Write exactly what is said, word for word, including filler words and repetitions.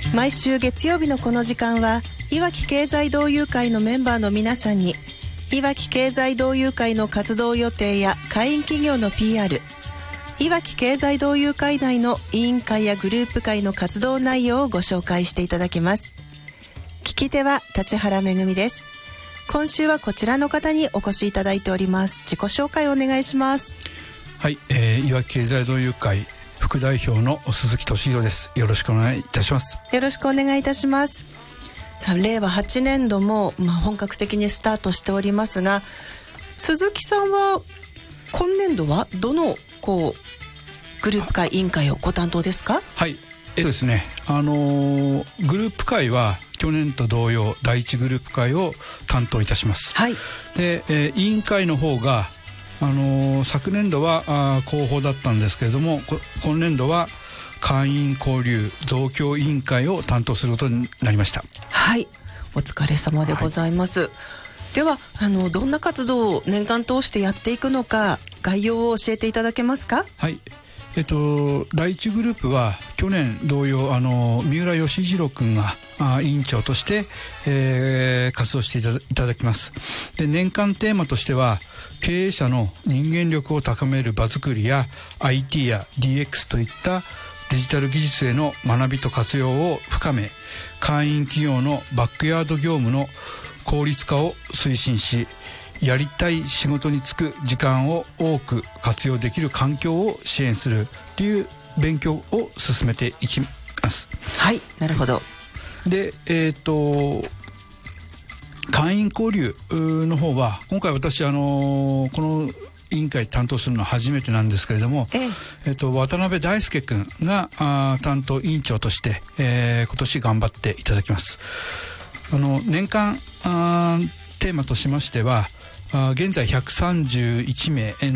毎週月曜日のこの時間はいわき経済同友会のメンバーの皆さんにいわき経済同友会の活動予定や会員企業の ピーアール、 いわき経済同友会内の委員会やグループ会の活動内容をご紹介していただきます。聞き手は立原めぐみです。今週はこちらの方にお越しいただいております。自己紹介をお願いします。 はい、えー、いわき経済同友会副代表の鈴木俊弘です。よろしくお願いいたします。 よろしくお願いいたします。さあ、令和はちねんども、まあ、本格的にスタートしておりますが、鈴木さんは今年度はどのこうグループ会委員会をご担当ですか？ はい、えー、ですね、あのー、グループ会は去年と同様だいいちグループ会を担当いたします。 はい。 で、えー、委員会の方があのー、昨年度はあ広報だったんですけれども、今年度は会員交流増強委員会を担当することになりました。 はい、お疲れ様でございます。はい、ではあのどんな活動を年間通してやっていくのか概要を教えていただけますか？ はい、えっと、だいいちグループは去年同様あの三浦義次郎君があ委員長として、えー、活動していただ、いただきます。で、年間テーマとしては経営者の人間力を高める場作りや アイティー や ディーエックス といったデジタル技術への学びと活用を深め、会員企業のバックヤード業務の効率化を推進し、やりたい仕事に就く時間を多く活用できる環境を支援するという勉強を進めていきます。 はい、なるほど。 で、えっと会員交流の方は今回私あのこの委員会担当するのは初めてなんですけれども、えええっと、渡辺大輔君があ担当委員長として、えー、今年頑張っていただきます。あの年間あテーマとしましてはあ現在ひゃくさんじゅういちめいの